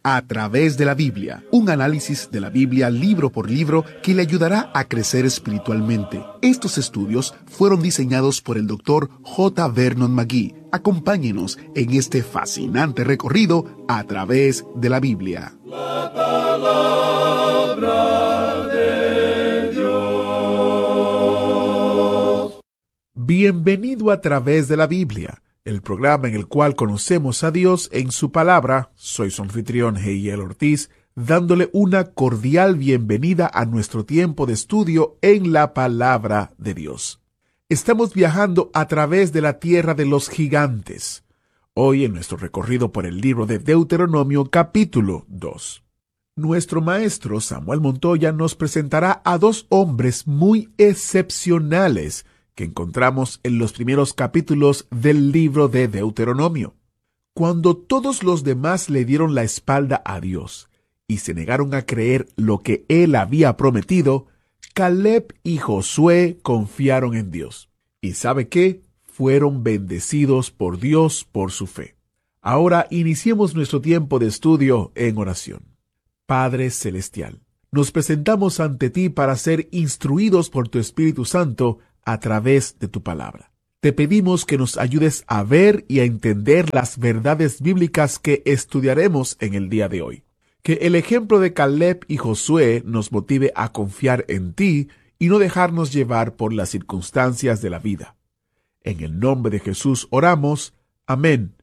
A través de la Biblia, un análisis de la Biblia libro por libro que le ayudará a crecer espiritualmente. Estos estudios fueron diseñados por el Dr. J. Vernon McGee. Acompáñenos en este fascinante recorrido a través de la Biblia. La palabra de Dios. Bienvenido a través de la Biblia, el programa en el cual conocemos a Dios en su palabra. Soy su anfitrión, Heiel Ortiz, dándole una cordial bienvenida a nuestro tiempo de estudio en la palabra de Dios. Estamos viajando a través de la tierra de los gigantes, hoy en nuestro recorrido por el libro de Deuteronomio capítulo 2. Nuestro maestro Samuel Montoya nos presentará a dos hombres muy excepcionales que encontramos en los primeros capítulos del libro de Deuteronomio. Cuando todos los demás le dieron la espalda a Dios y se negaron a creer lo que Él había prometido, Caleb y Josué confiaron en Dios. ¿Y sabe qué? Fueron bendecidos por Dios por su fe. Ahora iniciemos nuestro tiempo de estudio en oración. Padre Celestial, nos presentamos ante ti para ser instruidos por tu Espíritu Santo a través de tu palabra. Te pedimos que nos ayudes a ver y a entender las verdades bíblicas que estudiaremos en el día de hoy. Que el ejemplo de Caleb y Josué nos motive a confiar en ti y no dejarnos llevar por las circunstancias de la vida. En el nombre de Jesús oramos. Amén.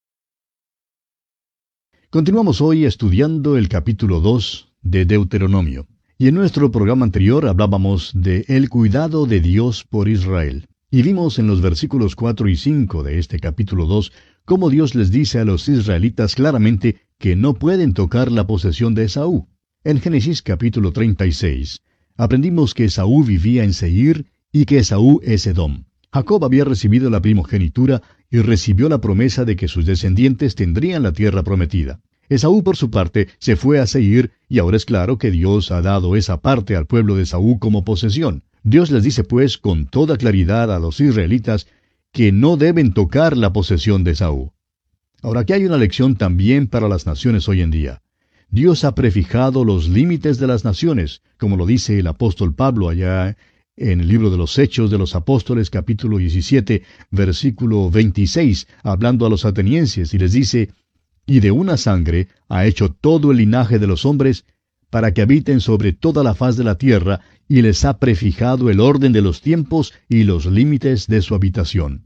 Continuamos hoy estudiando el capítulo 2 de Deuteronomio. Y en nuestro programa anterior hablábamos de el cuidado de Dios por Israel. Y vimos en los versículos 4 y 5 de este capítulo 2 cómo Dios les dice a los israelitas claramente que no pueden tocar la posesión de Esaú. En Génesis capítulo 36 aprendimos que Esaú vivía en Seir y que Esaú es Edom. Jacob había recibido la primogenitura y recibió la promesa de que sus descendientes tendrían la tierra prometida. Esaú, por su parte, se fue a Seir, y ahora es claro que Dios ha dado esa parte al pueblo de Esaú como posesión. Dios les dice, pues, con toda claridad a los israelitas que no deben tocar la posesión de Esaú. Ahora, aquí hay una lección también para las naciones hoy en día. Dios ha prefijado los límites de las naciones, como lo dice el apóstol Pablo allá en el libro de los Hechos de los Apóstoles, capítulo 17, versículo 26, hablando a los atenienses, y les dice: y de una sangre ha hecho todo el linaje de los hombres, para que habiten sobre toda la faz de la tierra, y les ha prefijado el orden de los tiempos y los límites de su habitación.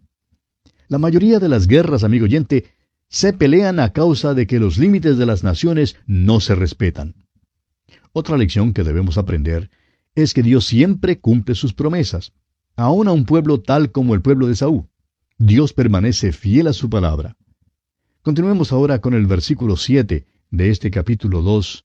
La mayoría de las guerras, amigo oyente, se pelean a causa de que los límites de las naciones no se respetan. Otra lección que debemos aprender es que Dios siempre cumple sus promesas, aun a un pueblo tal como el pueblo de Esaú. Dios permanece fiel a su palabra. Continuemos ahora con el versículo 7 de este capítulo 2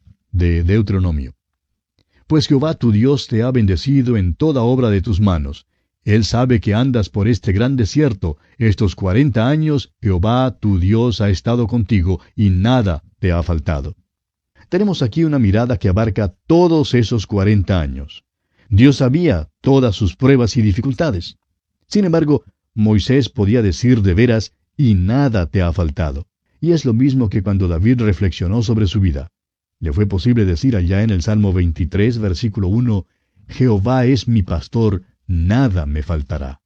de Deuteronomio. Pues Jehová tu Dios te ha bendecido en toda obra de tus manos. Él sabe que andas por este gran desierto. Estos 40 años Jehová tu Dios ha estado contigo y nada te ha faltado. Tenemos aquí una mirada que abarca todos esos 40 años. Dios sabía todas sus pruebas y dificultades. Sin embargo, Moisés podía decir de veras: y nada te ha faltado. Y es lo mismo que cuando David reflexionó sobre su vida. Le fue posible decir allá en el Salmo 23, versículo 1, Jehová es mi pastor, nada me faltará.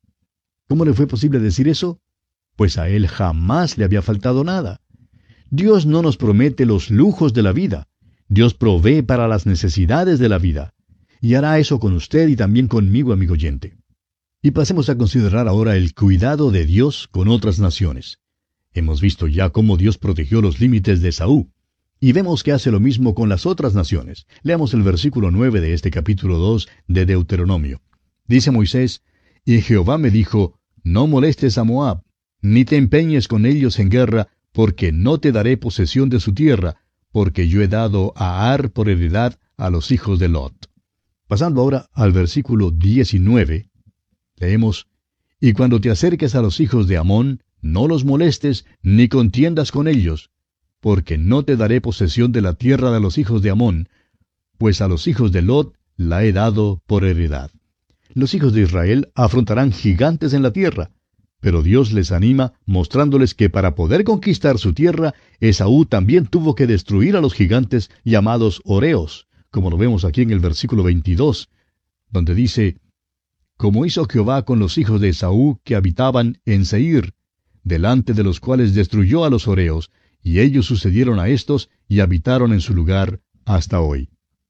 ¿Cómo le fue posible decir eso? Pues a él jamás le había faltado nada. Dios no nos promete los lujos de la vida. Dios provee para las necesidades de la vida. Y hará eso con usted y también conmigo, amigo oyente. Y pasemos a considerar ahora el cuidado de Dios con otras naciones. Hemos visto ya cómo Dios protegió los límites de Esaú, y vemos que hace lo mismo con las otras naciones. Leamos el versículo 9 de este capítulo 2 de Deuteronomio. Dice Moisés: y Jehová me dijo: no molestes a Moab, ni te empeñes con ellos en guerra, porque no te daré posesión de su tierra, porque yo he dado a Ar por heredad a los hijos de Lot. Pasando ahora al versículo 19, leemos: y cuando te acerques a los hijos de Amón, no los molestes, ni contiendas con ellos, porque no te daré posesión de la tierra de los hijos de Amón, pues a los hijos de Lot la he dado por heredad. Los hijos de Israel afrontarán gigantes en la tierra, Pero Dios les anima mostrándoles que para poder conquistar su tierra, Esaú también tuvo que destruir a los gigantes llamados Horeos, como lo vemos aquí en el versículo 22, donde dice: como hizo Jehová con los hijos de Esaú que habitaban en Seir, delante de los cuales destruyó a los Horeos, y ellos sucedieron a estos y habitaron en su lugar hasta hoy.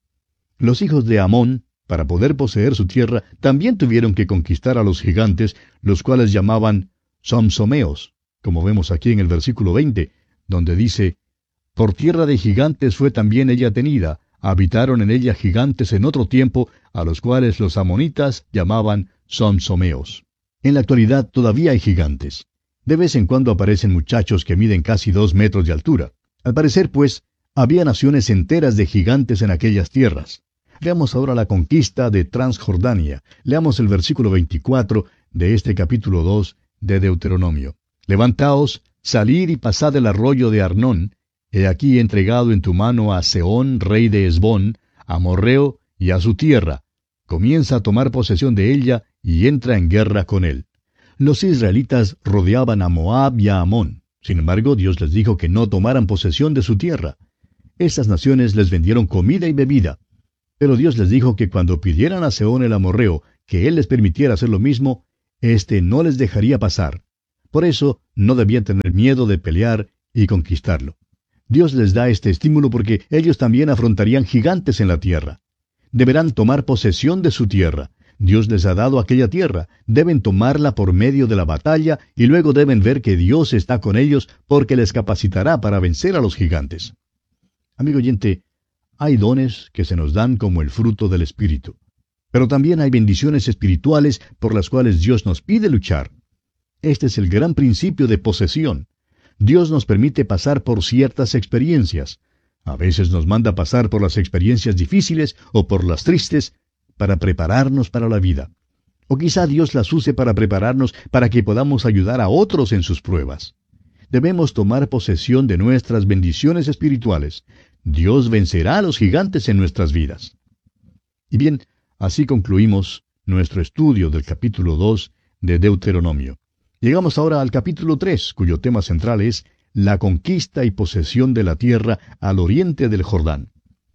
Los hijos de Amón, para poder poseer su tierra, también tuvieron que conquistar a los gigantes, los cuales llamaban Somsomeos, como vemos aquí en el versículo 20, donde dice: por tierra de gigantes fue también ella tenida, habitaron en ella gigantes en otro tiempo, a los cuales los amonitas llamaban Somsomeos. En la actualidad todavía hay gigantes. De vez en cuando aparecen muchachos que miden casi 2 metros de altura. Al parecer, pues, había naciones enteras de gigantes en aquellas tierras. Veamos ahora la conquista de Transjordania. Leamos el versículo 24 de este capítulo 2 de Deuteronomio. Levantaos, salid y pasad el arroyo de Arnón. He aquí entregado en tu mano a Sehón, rey de Hesbón, a Amorreo y a su tierra. Comienza a tomar posesión de ella y entra en guerra con él. Los israelitas rodeaban a Moab y a Amón. Sin embargo, Dios les dijo que no tomaran posesión de su tierra. Estas naciones les vendieron comida y bebida. Pero Dios les dijo que cuando pidieran a Sehón el amorreo que él les permitiera hacer lo mismo, éste no les dejaría pasar. Por eso no debían tener miedo de pelear y conquistarlo. Dios les da este estímulo porque ellos también afrontarían gigantes en la tierra. Deberán tomar posesión de su tierra. Dios les ha dado aquella tierra. Deben tomarla por medio de la batalla y luego deben ver que Dios está con ellos porque les capacitará para vencer a los gigantes. Amigo oyente, hay dones que se nos dan como el fruto del Espíritu. Pero también hay bendiciones espirituales por las cuales Dios nos pide luchar. Este es el gran principio de posesión. Dios nos permite pasar por ciertas experiencias. A veces nos manda pasar por las experiencias difíciles o por las tristes para prepararnos para la vida. O quizá Dios las use para prepararnos para que podamos ayudar a otros en sus pruebas. Debemos tomar posesión de nuestras bendiciones espirituales. Dios vencerá a los gigantes en nuestras vidas. Y bien, así concluimos nuestro estudio del capítulo 2 de Deuteronomio. Llegamos ahora al capítulo 3, cuyo tema central es la conquista y posesión de la tierra al oriente del Jordán.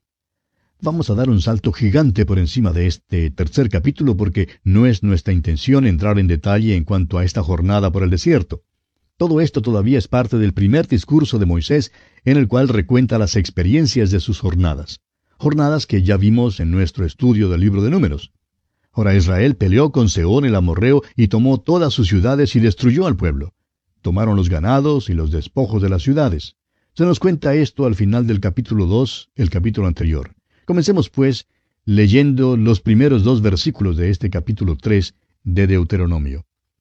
Vamos a dar un salto gigante por encima de este tercer capítulo porque no es nuestra intención entrar en detalle en cuanto a esta jornada por el desierto. Todo esto todavía es parte del primer discurso de Moisés, en el cual recuenta las experiencias de sus jornadas. Jornadas que ya vimos en nuestro estudio del libro de Números. Ahora Israel peleó con Sehón el amorreo y tomó todas sus ciudades y destruyó al pueblo. Tomaron los ganados y los despojos de las ciudades. Se nos cuenta esto al final del capítulo 2, el capítulo anterior. Comencemos, pues, leyendo los primeros 2 versículos de este capítulo 3 de Deuteronomio.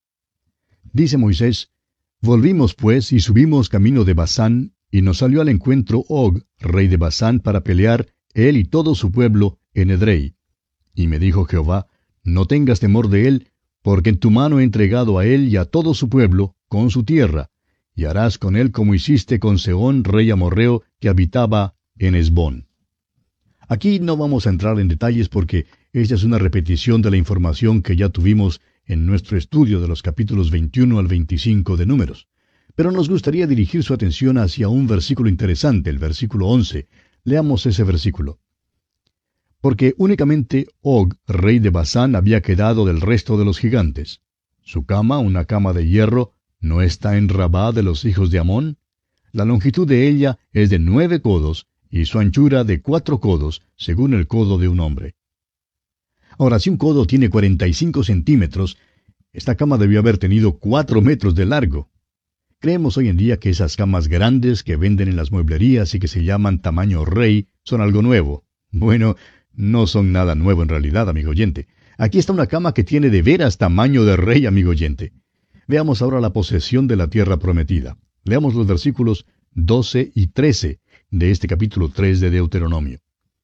Dice Moisés: volvimos, pues, y subimos camino de Basán, y nos salió al encuentro Og, rey de Basán, para pelear, él y todo su pueblo, en Edrei. Y me dijo Jehová: no tengas temor de él, porque en tu mano he entregado a él y a todo su pueblo, con su tierra, y harás con él como hiciste con Sehón, rey amorreo, que habitaba en Hesbón. Aquí no vamos a entrar en detalles porque esta es una repetición de la información que ya tuvimos en nuestro estudio de los capítulos 21 al 25 de Números. Pero nos gustaría dirigir su atención hacia un versículo interesante, el versículo 11. Leamos ese versículo. Porque únicamente Og, rey de Basán, había quedado del resto de los gigantes. Su cama, una cama de hierro, ¿no está en Rabá de los hijos de Amón? La longitud de ella es de 9 codos, y su anchura de 4 codos, según el codo de un hombre. Ahora, si un codo tiene 45 centímetros, esta cama debió haber tenido 4 metros de largo. Creemos hoy en día que esas camas grandes que venden en las mueblerías y que se llaman tamaño rey son algo nuevo. Bueno, no son nada nuevo en realidad, amigo oyente. Aquí está una cama que tiene de veras tamaño de rey, amigo oyente. Veamos ahora la posesión de la tierra prometida. Leamos los versículos 12 y 13 de este capítulo 3 de Deuteronomio.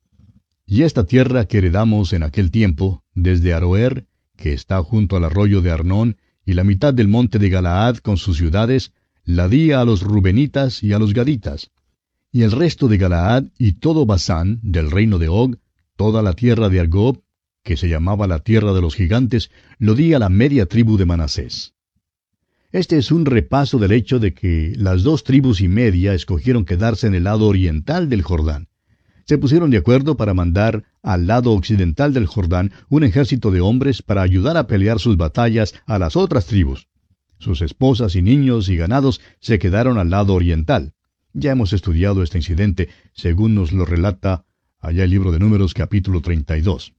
Y esta tierra que heredamos en aquel tiempo, desde Aroer, que está junto al arroyo de Arnón, y la mitad del monte de Galaad con sus ciudades, la di a los rubenitas y a los gaditas. Y el resto de Galaad y todo Basán, del reino de Og, toda la tierra de Argob, que se llamaba la tierra de los gigantes, lo di a la media tribu de Manasés. Este es un repaso del hecho de que las 2,5 tribus escogieron quedarse en el lado oriental del Jordán. Se pusieron de acuerdo para mandar al lado occidental del Jordán un ejército de hombres para ayudar a pelear sus batallas a las otras tribus. Sus esposas y niños y ganados se quedaron al lado oriental. Ya hemos estudiado este incidente, según nos lo relata allá el libro de Números capítulo 32.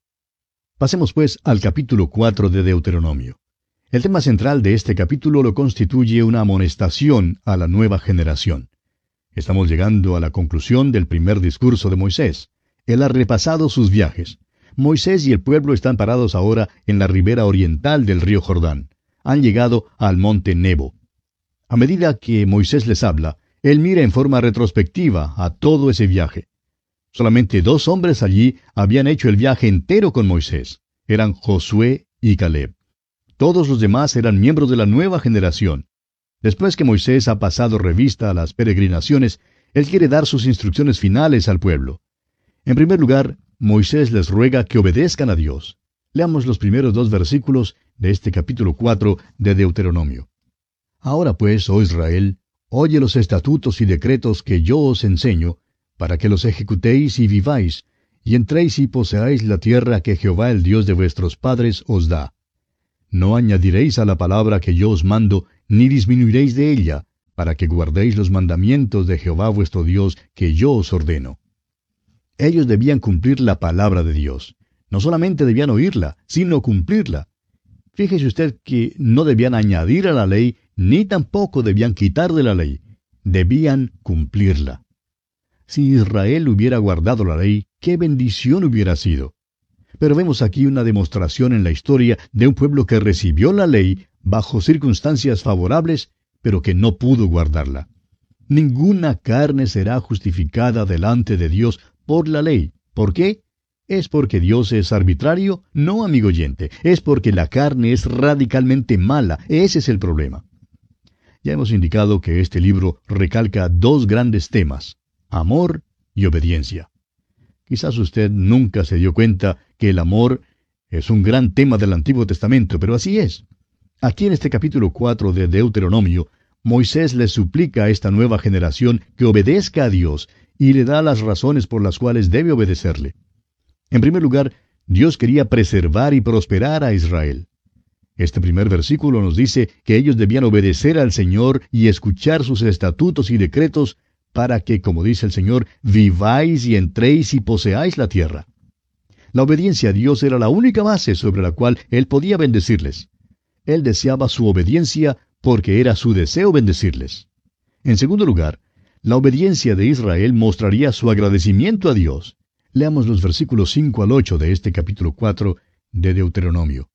Pasemos pues al capítulo 4 de Deuteronomio. El tema central de este capítulo lo constituye una amonestación a la nueva generación. Estamos llegando a la conclusión del primer discurso de Moisés. Él ha repasado sus viajes. Moisés y el pueblo están parados ahora en la ribera oriental del río Jordán. Han llegado al monte Nebo. A medida que Moisés les habla, él mira en forma retrospectiva a todo ese viaje. Solamente 2 hombres allí habían hecho el viaje entero con Moisés. Eran Josué y Caleb. Todos los demás eran miembros de la nueva generación. Después que Moisés ha pasado revista a las peregrinaciones, él quiere dar sus instrucciones finales al pueblo. En primer lugar, Moisés les ruega que obedezcan a Dios. Leamos los primeros 2 versículos de este capítulo 4 de Deuteronomio. Ahora pues, oh Israel, oye los estatutos y decretos que yo os enseño, para que los ejecutéis y viváis, y entréis y poseáis la tierra que Jehová el Dios de vuestros padres os da. No añadiréis a la palabra que yo os mando, ni disminuiréis de ella, para que guardéis los mandamientos de Jehová vuestro Dios que yo os ordeno. Ellos debían cumplir la palabra de Dios. No solamente debían oírla, sino cumplirla. Fíjese usted que no debían añadir a la ley, ni tampoco debían quitar de la ley. Debían cumplirla. Si Israel hubiera guardado la ley, qué bendición hubiera sido. Pero vemos aquí una demostración en la historia de un pueblo que recibió la ley bajo circunstancias favorables, pero que no pudo guardarla. Ninguna carne será justificada delante de Dios por la ley. ¿Por qué? ¿Es porque Dios es arbitrario? No, amigo oyente, es porque la carne es radicalmente mala. Ese es el problema. Ya hemos indicado que este libro recalca 2 grandes temas: amor y obediencia. Quizás usted nunca se dio cuenta que el amor es un gran tema del Antiguo Testamento, pero así es. Aquí en este capítulo 4 de Deuteronomio, Moisés le suplica a esta nueva generación que obedezca a Dios y le da las razones por las cuales debe obedecerle. En primer lugar, Dios quería preservar y prosperar a Israel. Este primer versículo nos dice que ellos debían obedecer al Señor y escuchar sus estatutos y decretos para que, como dice el Señor, viváis y entréis y poseáis la tierra. La obediencia a Dios era la única base sobre la cual Él podía bendecirles. Él deseaba su obediencia porque era su deseo bendecirles. En segundo lugar, la obediencia de Israel mostraría su agradecimiento a Dios. Leamos los versículos 5 al 8 de este capítulo 4 de Deuteronomio.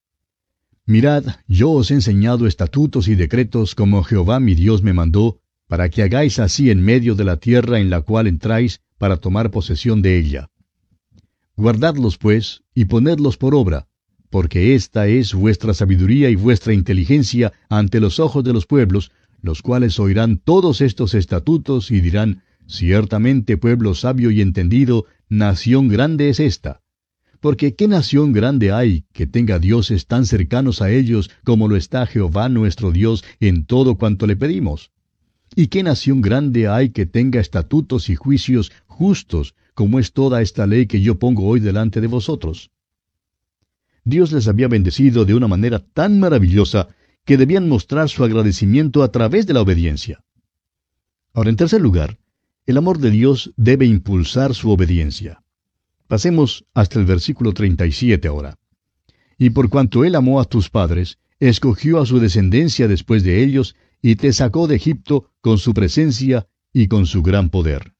Mirad, yo os he enseñado estatutos y decretos como Jehová mi Dios me mandó, para que hagáis así en medio de la tierra en la cual entráis para tomar posesión de ella. Guardadlos, pues, y ponedlos por obra, porque esta es vuestra sabiduría y vuestra inteligencia ante los ojos de los pueblos, los cuales oirán todos estos estatutos y dirán: ciertamente pueblo sabio y entendido, nación grande es esta. Porque ¿qué nación grande hay que tenga dioses tan cercanos a ellos como lo está Jehová nuestro Dios en todo cuanto le pedimos? ¿Y qué nación grande hay que tenga estatutos y juicios justos como es toda esta ley que yo pongo hoy delante de vosotros? Dios les había bendecido de una manera tan maravillosa que debían mostrar su agradecimiento a través de la obediencia. Ahora, en tercer lugar, el amor de Dios debe impulsar su obediencia. Pasemos hasta el versículo 37 ahora. Y por cuanto Él amó a tus padres, escogió a su descendencia después de ellos, y te sacó de Egipto con su presencia y con su gran poder.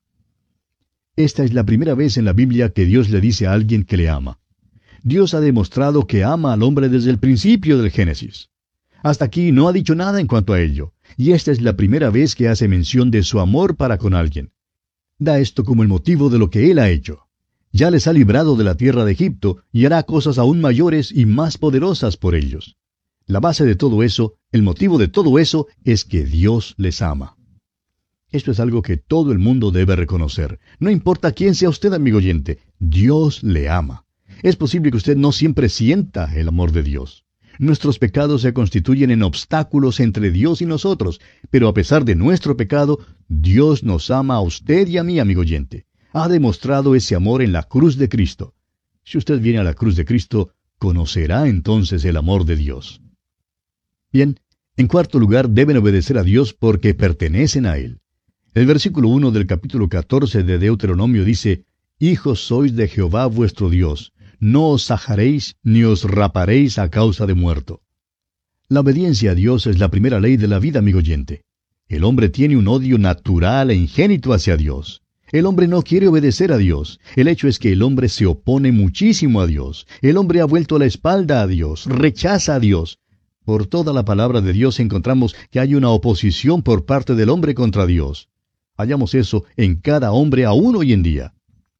Esta es la primera vez en la Biblia que Dios le dice a alguien que le ama. Dios ha demostrado que ama al hombre desde el principio del Génesis. Hasta aquí no ha dicho nada en cuanto a ello, y esta es la primera vez que hace mención de su amor para con alguien. Da esto como el motivo de lo que Él ha hecho. Ya les ha librado de la tierra de Egipto y hará cosas aún mayores y más poderosas por ellos. La base de todo eso, el motivo de todo eso, es que Dios les ama. Esto es algo que todo el mundo debe reconocer. No importa quién sea usted, amigo oyente, Dios le ama. Es posible que usted no siempre sienta el amor de Dios. Nuestros pecados se constituyen en obstáculos entre Dios y nosotros, pero a pesar de nuestro pecado, Dios nos ama a usted y a mí, amigo oyente. Ha demostrado ese amor en la cruz de Cristo. Si usted viene a la cruz de Cristo, conocerá entonces el amor de Dios. Bien, en cuarto lugar, deben obedecer a Dios porque pertenecen a Él. El versículo 1 del capítulo 14 de Deuteronomio dice: Hijos sois de Jehová vuestro Dios, no os sajaréis ni os raparéis a causa de muerto. La obediencia a Dios es la primera ley de la vida, amigo oyente. El hombre tiene un odio natural e ingénito hacia Dios. El hombre no quiere obedecer a Dios. El hecho es que el hombre se opone muchísimo a Dios. El hombre ha vuelto la espalda a Dios, rechaza a Dios. Por toda la palabra de Dios encontramos que hay una oposición por parte del hombre contra Dios. Hallamos eso en cada hombre aún hoy en día.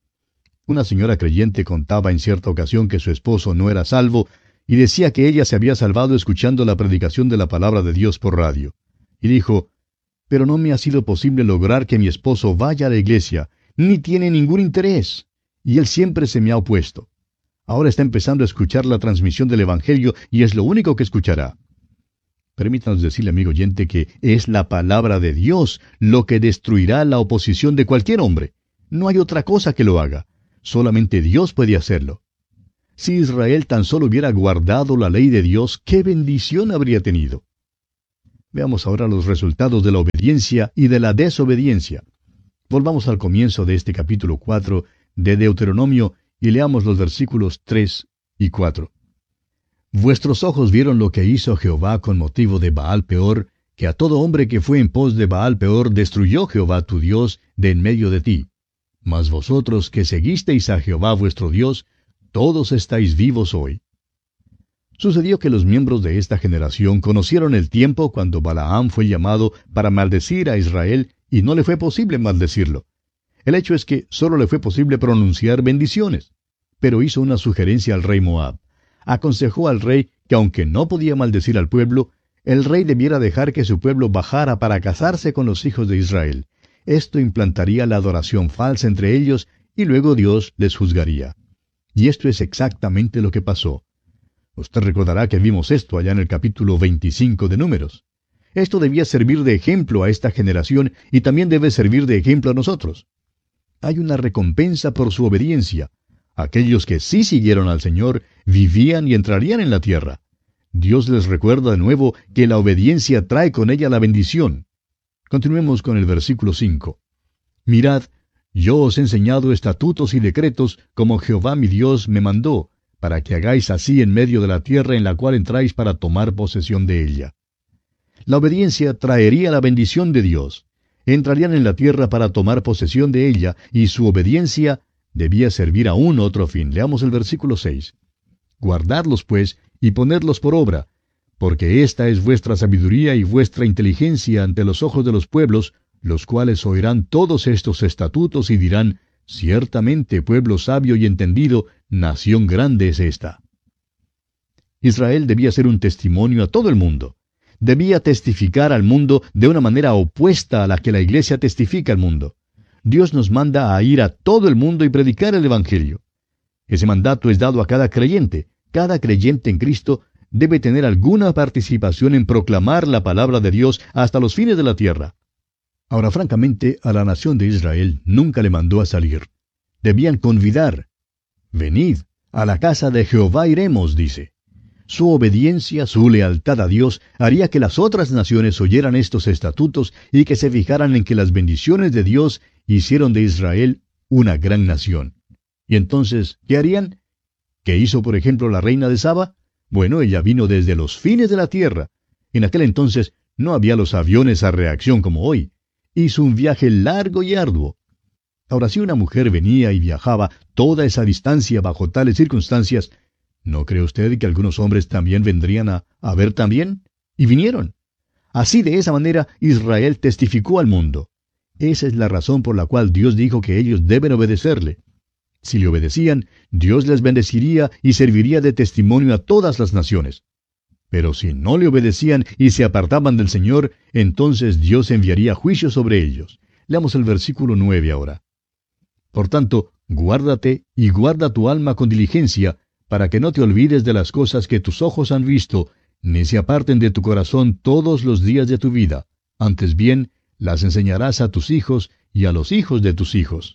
Una señora creyente contaba en cierta ocasión que su esposo no era salvo y decía que ella se había salvado escuchando la predicación de la palabra de Dios por radio. Y dijo: pero no me ha sido posible lograr que mi esposo vaya a la iglesia, ni tiene ningún interés, y él siempre se me ha opuesto. Ahora está empezando a escuchar la transmisión del Evangelio y es lo único que escuchará. Permítanos decirle, amigo oyente, que es la palabra de Dios lo que destruirá la oposición de cualquier hombre. No hay otra cosa que lo haga. Solamente Dios puede hacerlo. Si Israel tan solo hubiera guardado la ley de Dios, ¿qué bendición habría tenido? Veamos ahora los resultados de la obediencia y de la desobediencia. Volvamos al comienzo de este capítulo 4 de Deuteronomio y leamos los versículos 3 y 4. Vuestros ojos vieron lo que hizo Jehová con motivo de Baal Peor, que a todo hombre que fue en pos de Baal Peor destruyó Jehová tu Dios de en medio de ti. Mas vosotros que seguisteis a Jehová vuestro Dios, todos estáis vivos hoy. Sucedió que los miembros de esta generación conocieron el tiempo cuando Balaam fue llamado para maldecir a Israel y no le fue posible maldecirlo. El hecho es que solo le fue posible pronunciar bendiciones. Pero hizo una sugerencia al rey Moab. Aconsejó al rey que aunque no podía maldecir al pueblo, el rey debiera dejar que su pueblo bajara para casarse con los hijos de Israel. Esto implantaría la adoración falsa entre ellos y luego Dios les juzgaría. Y esto es exactamente lo que pasó. Usted recordará que vimos esto allá en el capítulo 25 de Números. Esto debía servir de ejemplo a esta generación y también debe servir de ejemplo a nosotros. Hay una recompensa por su obediencia. Aquellos que sí siguieron al Señor vivían y entrarían en la tierra. Dios les recuerda de nuevo que la obediencia trae con ella la bendición. Continuemos con el versículo 5. Mirad, yo os he enseñado estatutos y decretos como Jehová mi Dios me mandó, para que hagáis así en medio de la tierra en la cual entráis para tomar posesión de ella. La obediencia traería la bendición de Dios. Entrarían en la tierra para tomar posesión de ella, y su obediencia debía servir a un otro fin. Leamos el versículo 6. Guardadlos, pues, y ponedlos por obra, porque esta es vuestra sabiduría y vuestra inteligencia ante los ojos de los pueblos, los cuales oirán todos estos estatutos y dirán: ciertamente pueblo sabio y entendido, nación grande es esta. Israel debía ser un testimonio a todo el mundo. Debía testificar al mundo de una manera opuesta a la que la Iglesia testifica al mundo. Dios nos manda a ir a todo el mundo y predicar el Evangelio. Ese mandato es dado a cada creyente. Cada creyente en Cristo debe tener alguna participación en proclamar la palabra de Dios hasta los fines de la tierra. Ahora, francamente, a la nación de Israel nunca le mandó a salir. Debían convidar. Venid, a la casa de Jehová iremos, dice. Su obediencia, su lealtad a Dios, haría que las otras naciones oyeran estos estatutos y que se fijaran en que las bendiciones de Dios hicieron de Israel una gran nación. Y entonces, ¿qué harían? ¿Qué hizo, por ejemplo, la reina de Saba? Bueno, ella vino desde los fines de la tierra. En aquel entonces no había los aviones a reacción como hoy. Hizo un viaje largo y arduo. Ahora, si una mujer venía y viajaba toda esa distancia bajo tales circunstancias, ¿no cree usted que algunos hombres también vendrían a ver también? Y vinieron. Así, de esa manera, Israel testificó al mundo. Esa es la razón por la cual Dios dijo que ellos deben obedecerle. Si le obedecían, Dios les bendeciría y serviría de testimonio a todas las naciones. Pero si no le obedecían y se apartaban del Señor, entonces Dios enviaría juicio sobre ellos. Leamos el versículo 9 ahora. Por tanto, guárdate y guarda tu alma con diligencia, para que no te olvides de las cosas que tus ojos han visto, ni se aparten de tu corazón todos los días de tu vida. Antes bien, las enseñarás a tus hijos y a los hijos de tus hijos.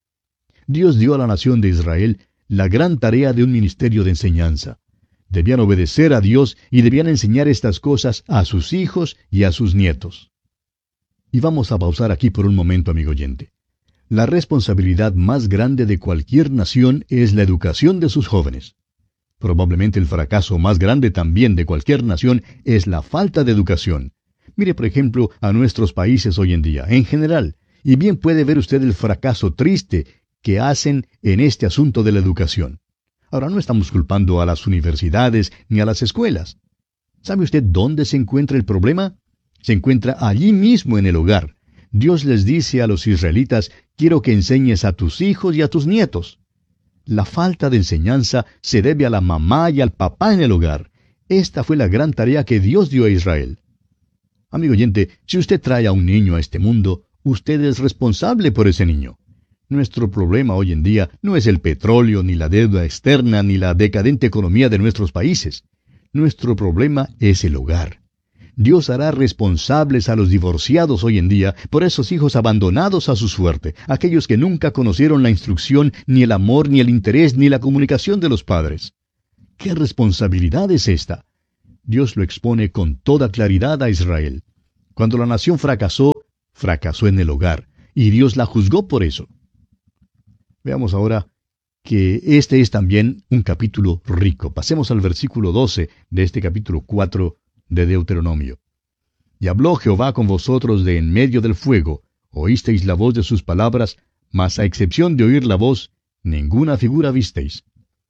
Dios dio a la nación de Israel la gran tarea de un ministerio de enseñanza. Debían obedecer a Dios y debían enseñar estas cosas a sus hijos y a sus nietos. Y vamos a pausar aquí por un momento, amigo oyente. La responsabilidad más grande de cualquier nación es la educación de sus jóvenes. Probablemente el fracaso más grande también de cualquier nación es la falta de educación. Mire, por ejemplo, a nuestros países hoy en día, en general, y bien puede ver usted el fracaso triste que hacen en este asunto de la educación. Ahora, no estamos culpando a las universidades ni a las escuelas. ¿Sabe usted dónde se encuentra el problema? Se encuentra allí mismo en el hogar. Dios les dice a los israelitas: quiero que enseñes a tus hijos y a tus nietos. La falta de enseñanza se debe a la mamá y al papá en el hogar. Esta fue la gran tarea que Dios dio a Israel. Amigo oyente, si usted trae a un niño a este mundo, usted es responsable por ese niño. Nuestro problema hoy en día no es el petróleo, ni la deuda externa, ni la decadente economía de nuestros países. Nuestro problema es el hogar. Dios hará responsables a los divorciados hoy en día por esos hijos abandonados a su suerte, aquellos que nunca conocieron la instrucción, ni el amor, ni el interés, ni la comunicación de los padres. ¿Qué responsabilidad es esta? Dios lo expone con toda claridad a Israel. Cuando la nación fracasó, fracasó en el hogar, y Dios la juzgó por eso. Veamos ahora que este es también un capítulo rico. Pasemos al versículo 12 de este capítulo 4 de Deuteronomio. Y habló Jehová con vosotros de en medio del fuego, oísteis la voz de sus palabras, mas a excepción de oír la voz, ninguna figura visteis.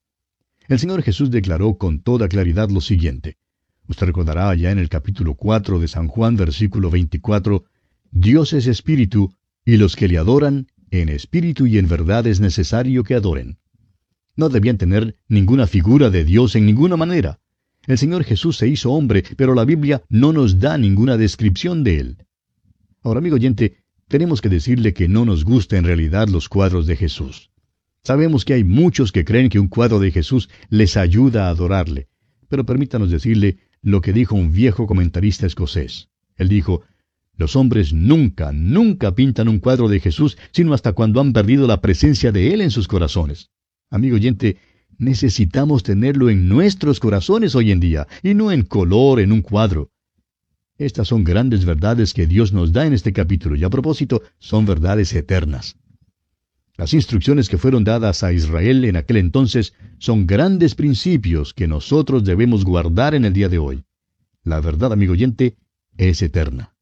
El Señor Jesús declaró con toda claridad lo siguiente. Usted recordará allá en el capítulo 4 de San Juan, versículo 24, Dios es espíritu, y los que le adoran, en espíritu y en verdad es necesario que adoren. No debían tener ninguna figura de Dios en ninguna manera. El Señor Jesús se hizo hombre, pero la Biblia no nos da ninguna descripción de él. Ahora, amigo oyente, tenemos que decirle que no nos gustan en realidad los cuadros de Jesús. Sabemos que hay muchos que creen que un cuadro de Jesús les ayuda a adorarle, pero permítanos decirle lo que dijo un viejo comentarista escocés. Él dijo: los hombres nunca pintan un cuadro de Jesús, sino hasta cuando han perdido la presencia de Él en sus corazones. Amigo oyente, necesitamos tenerlo en nuestros corazones hoy en día, y no en color, en un cuadro. Estas son grandes verdades que Dios nos da en este capítulo, y a propósito, son verdades eternas. Las instrucciones que fueron dadas a Israel en aquel entonces son grandes principios que nosotros debemos guardar en el día de hoy. La verdad, amigo oyente, es eterna.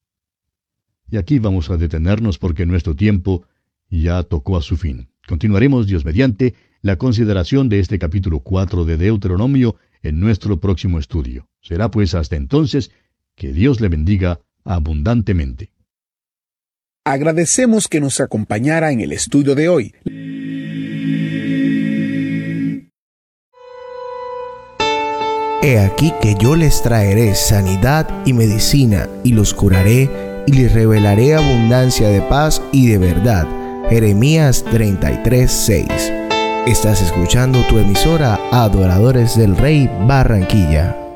Y aquí vamos a detenernos porque nuestro tiempo ya tocó a su fin. Continuaremos, Dios mediante, la consideración de este capítulo 4 de Deuteronomio en nuestro próximo estudio. Será pues hasta entonces que Dios le bendiga abundantemente. Agradecemos que nos acompañara en el estudio de hoy. He aquí que yo les traeré sanidad y medicina, y los curaré, y les revelaré abundancia de paz y de verdad. Jeremías 33:6. Estás escuchando tu emisora Adoradores del Rey Barranquilla.